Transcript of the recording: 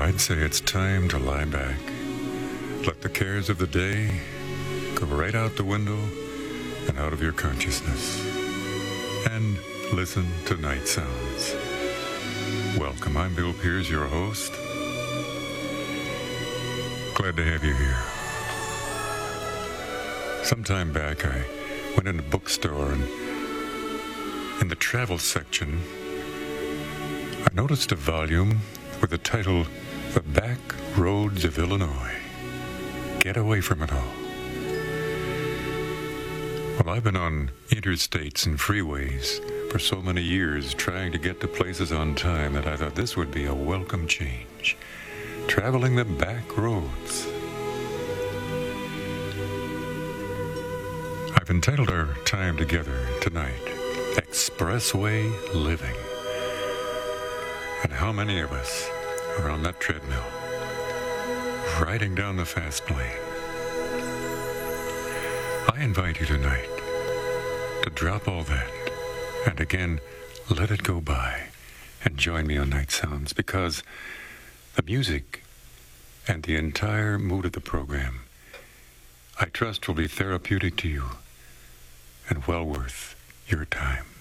I'd say it's time to lie back. Let the cares of the day go right out the window and out of your consciousness. And listen to Night Sounds. Welcome, I'm Bill Pierce, your host. Glad to have you here. Sometime back, I went in a bookstore and in the travel section, I noticed a volume with the title, The Back Roads of Illinois. Get away from it all. Well, I've been on interstates and freeways for so many years trying to get to places on time that I thought this would be a welcome change. Traveling the back roads. I've entitled our time together tonight, Expressway Living. And how many of us are on that treadmill, riding down the fast lane? I invite you tonight to drop all that and again let it go by and join me on Night Sounds, because the music and the entire mood of the program, I trust, will be therapeutic to you and well worth your time.